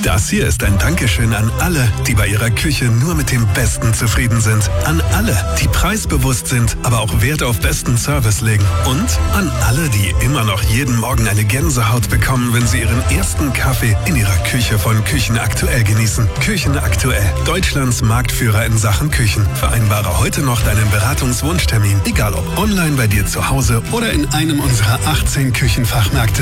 Das hier ist ein Dankeschön an alle, die bei ihrer Küche nur mit dem Besten zufrieden sind. An alle, die preisbewusst sind, aber auch Wert auf besten Service legen. Und an alle, die immer noch jeden Morgen eine Gänsehaut bekommen, wenn sie ihren ersten Kaffee in ihrer Küche von Küchen Aktuell genießen. Küchen Aktuell, Deutschlands Marktführer in Sachen Küchen. Vereinbare heute noch deinen Beratungswunschtermin, egal ob online bei dir zu Hause oder in einem unserer 18 Küchenfachmärkte.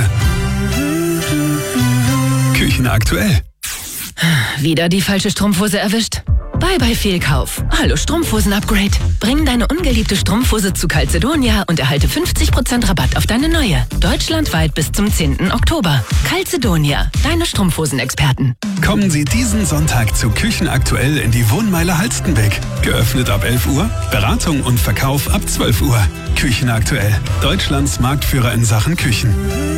Küchen Aktuell. Wieder die falsche Strumpfhose erwischt? Bye Fehlkauf. Hallo Strumpfhosen-Upgrade. Bring deine ungeliebte Strumpfhose zu Calzedonia und erhalte 50% Rabatt auf deine neue. Deutschlandweit bis zum 10. Oktober. Calzedonia, deine Strumpfhosen-Experten. Kommen Sie diesen Sonntag zu Küchen Aktuell in die Wohnmeile Halstenbeck. Geöffnet ab 11 Uhr, Beratung und Verkauf ab 12 Uhr. Küchen Aktuell, Deutschlands Marktführer in Sachen Küchen.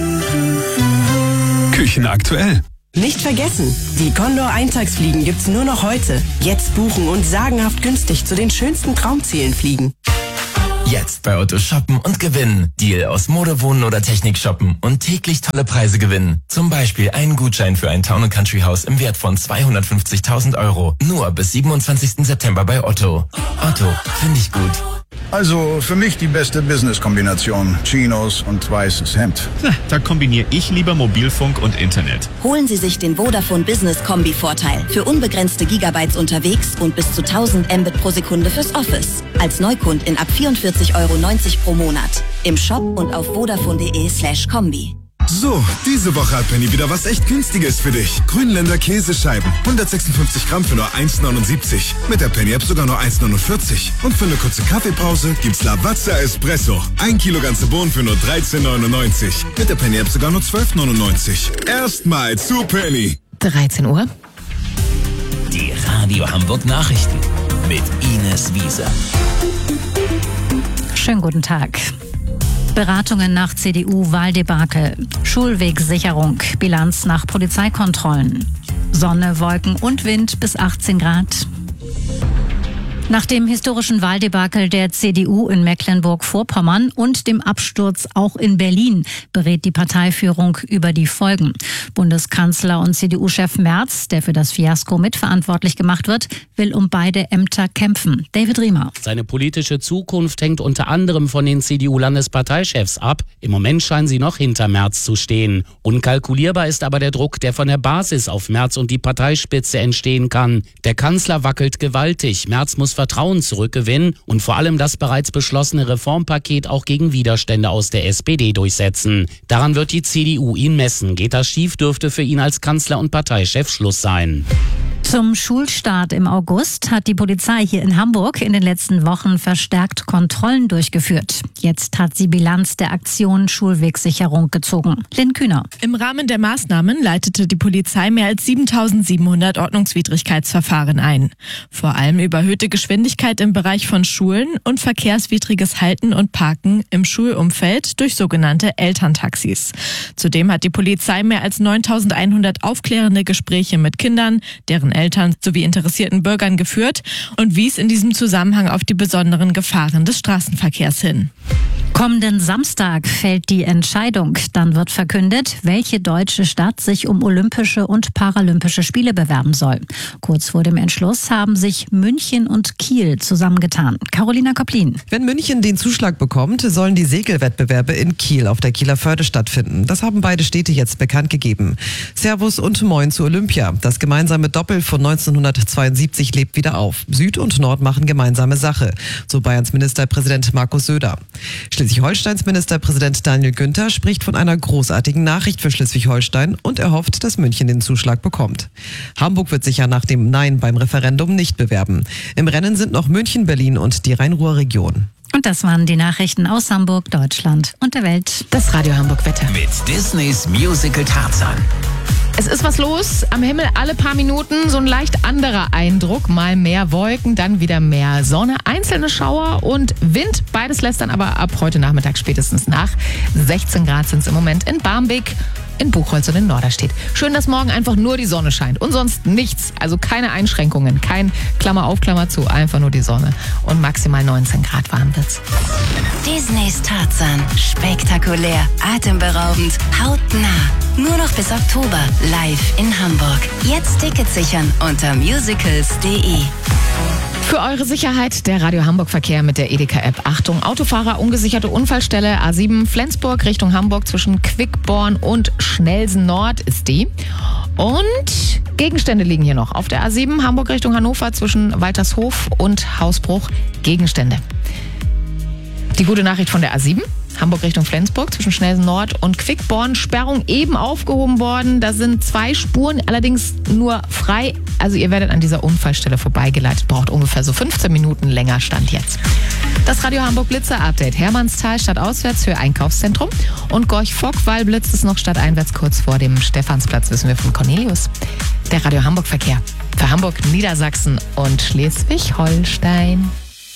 Küchen Aktuell. Nicht vergessen, die Condor Eintagsfliegen gibt's nur noch heute. Jetzt buchen und sagenhaft günstig zu den schönsten Traumzielen fliegen. Jetzt bei Otto shoppen und gewinnen. Deal aus Mode, Wohnen oder Technik shoppen und täglich tolle Preise gewinnen. Zum Beispiel einen Gutschein für ein Town & Country Haus im Wert von 250.000 €. Nur bis 27. September bei Otto. Otto, finde ich gut. Also für mich die beste Business-Kombination. Chinos und weißes Hemd. Da kombiniere ich lieber Mobilfunk und Internet. Holen Sie sich den Vodafone Business Kombi-Vorteil. Für unbegrenzte Gigabytes unterwegs und bis zu 1000 Mbit pro Sekunde fürs Office. Als Neukund in ab 44,90 € pro Monat. Im Shop und auf vodafone.de/kombi. So, diese Woche hat Penny wieder was echt Günstiges für dich. Grünländer Käsescheiben. 156 Gramm für nur 1,79. Mit der Penny-App sogar nur 1,49. Und für eine kurze Kaffeepause gibt's Lavazza Espresso. 1 Kilo ganze Bohnen für nur 13,99. Mit der Penny-App sogar nur 12,99. Erstmal zu Penny. 13 Uhr. Die Radio Hamburg Nachrichten mit Ines Wieser. Schönen guten Tag. Beratungen nach CDU-Wahldebakel, Schulwegsicherung, Bilanz nach Polizeikontrollen, Sonne, Wolken und Wind bis 18 Grad. Nach dem historischen Wahldebakel der CDU in Mecklenburg-Vorpommern und dem Absturz auch in Berlin berät die Parteiführung über die Folgen. Bundeskanzler und CDU-Chef Merz, der für das Fiasko mitverantwortlich gemacht wird, will um beide Ämter kämpfen. David Riemer. Seine politische Zukunft hängt unter anderem von den CDU-Landesparteichefs ab. Im Moment scheinen sie noch hinter Merz zu stehen. Unkalkulierbar ist aber der Druck, der von der Basis auf Merz und die Parteispitze entstehen kann. Der Kanzler wackelt gewaltig. Merz muss Vertrauen zurückgewinnen und vor allem das bereits beschlossene Reformpaket auch gegen Widerstände aus der SPD durchsetzen. Daran wird die CDU ihn messen. Geht das schief, dürfte für ihn als Kanzler und Parteichef Schluss sein. Zum Schulstart im August hat die Polizei hier in Hamburg in den letzten Wochen verstärkt Kontrollen durchgeführt. Jetzt hat sie Bilanz der Aktion Schulwegsicherung gezogen. Lynn Kühner. Im Rahmen der Maßnahmen leitete die Polizei mehr als 7.700 Ordnungswidrigkeitsverfahren ein. Vor allem überhöhte Geschwindigkeit im Bereich von Schulen und verkehrswidriges Halten und Parken im Schulumfeld durch sogenannte Elterntaxis. Zudem hat die Polizei mehr als 9.100 aufklärende Gespräche mit Kindern, deren Eltern sowie interessierten Bürgern geführt und wies in diesem Zusammenhang auf die besonderen Gefahren des Straßenverkehrs hin. Kommenden Samstag fällt die Entscheidung. Dann wird verkündet, welche deutsche Stadt sich um Olympische und Paralympische Spiele bewerben soll. Kurz vor dem Entschluss haben sich München und Kiel zusammengetan. Carolina Koplin. Wenn München den Zuschlag bekommt, sollen die Segelwettbewerbe in Kiel auf der Kieler Förde stattfinden. Das haben beide Städte jetzt bekannt gegeben. Servus und Moin zu Olympia. Das gemeinsame Doppel von 1972 lebt wieder auf. Süd und Nord machen gemeinsame Sache, so Bayerns Ministerpräsident Markus Söder. Schleswig-Holsteins Ministerpräsident Daniel Günther spricht von einer großartigen Nachricht für Schleswig-Holstein und er hofft, dass München den Zuschlag bekommt. Hamburg wird sich ja nach dem Nein beim Referendum nicht bewerben. Im Rennen sind noch München, Berlin und die Rhein-Ruhr-Region. Und das waren die Nachrichten aus Hamburg, Deutschland und der Welt. Das Radio Hamburg Wetter. Mit Disneys Musical Tarzan. Es ist was los. Am Himmel alle paar Minuten so ein leicht anderer Eindruck. Mal mehr Wolken, dann wieder mehr Sonne. Einzelne Schauer und Wind. Beides lässt dann aber ab heute Nachmittag spätestens nach. 16 Grad sind es im Moment in Barmbek. in Buchholz und in Norderstedt. Schön, dass morgen einfach nur die Sonne scheint und sonst nichts. Also keine Einschränkungen, kein Klammer auf, Klammer zu, einfach nur die Sonne. Und maximal 19 Grad warm wird's. Disneys Tarzan. Spektakulär, atemberaubend, hautnah. Nur noch bis Oktober live in Hamburg. Jetzt Tickets sichern unter musicals.de. Für eure Sicherheit der Radio Hamburg Verkehr mit der Edeka-App. Achtung, Autofahrer, ungesicherte Unfallstelle A7 Flensburg Richtung Hamburg zwischen Quickborn und Schnelsen Nord ist die. Und Gegenstände liegen hier noch. Auf der A7 Hamburg Richtung Hannover zwischen Waltershof und Hausbruch Gegenstände. Die gute Nachricht von der A7. Hamburg Richtung Flensburg zwischen Schnelsen Nord und Quickborn. Sperrung eben aufgehoben worden. Da sind 2 Spuren, allerdings nur frei. Also ihr werdet an dieser Unfallstelle vorbeigeleitet. Braucht ungefähr so 15 Minuten länger Stand jetzt. Das Radio Hamburg Blitzer Update. Hermannsthal stadtauswärts für Einkaufszentrum. Und Gorch-Fock-Wall blitzt es noch stadteinwärts kurz vor dem Stephansplatz, wissen wir von Cornelius. Der Radio Hamburg Verkehr. Für Hamburg, Niedersachsen und Schleswig-Holstein.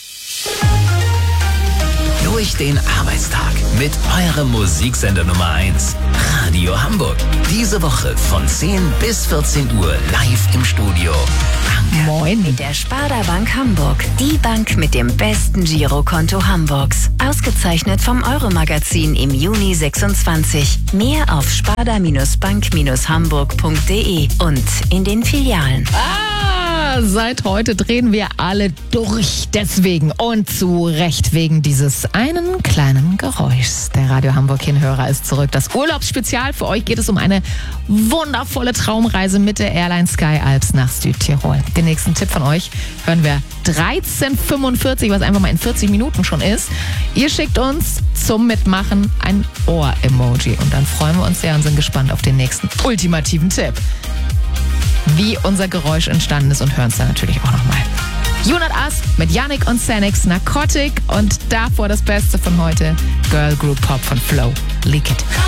Durch den Arbeitstag mit eurem Musiksender Nummer 1. Radio Hamburg. Diese Woche von 10 bis 14 Uhr live im Studio. Danke. Moin. Mit der Sparda Bank Hamburg. Die Bank mit dem besten Girokonto Hamburgs. Ausgezeichnet vom Euro-Magazin im Juni 26. Mehr auf sparda-bank-hamburg.de und in den Filialen. Seit heute drehen wir alle durch. Deswegen und zu Recht wegen dieses einen kleinen Geräuschs. Der Radio Hamburg Hinhörer ist zurück. Das Urlaubsspezial. Für euch geht es um eine wundervolle Traumreise mit der Airline Sky Alps nach Südtirol. Den nächsten Tipp von euch hören wir 13:45, was einfach mal in 40 Minuten schon ist. Ihr schickt uns zum Mitmachen ein Ohr-Emoji. Und dann freuen wir uns sehr und sind gespannt auf den nächsten ultimativen Tipp. Wie unser Geräusch entstanden ist und hören es dann natürlich auch nochmal. You Not Us mit Yannick und Xanax, Narcotic und davor das Beste von heute, Girl Group Pop von Flow, Leak It.